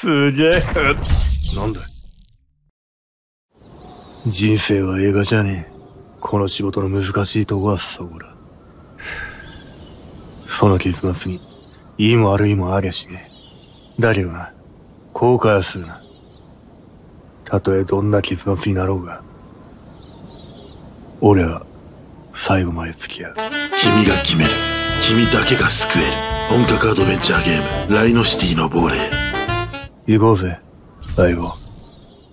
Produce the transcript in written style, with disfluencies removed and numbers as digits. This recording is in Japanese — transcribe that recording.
すげえ。なんだ。人生は映画じゃねえ。この仕事の難しいとこはそこだ。その結末に、いいも悪いもありゃしねえ。だけどな、後悔はするな。たとえどんな結末になろうが、俺は最後まで付き合う。 君が決める。君だけが救える。本格アドベンチャーゲーム、ライノシティの亡霊。 行こうぜ、相棒。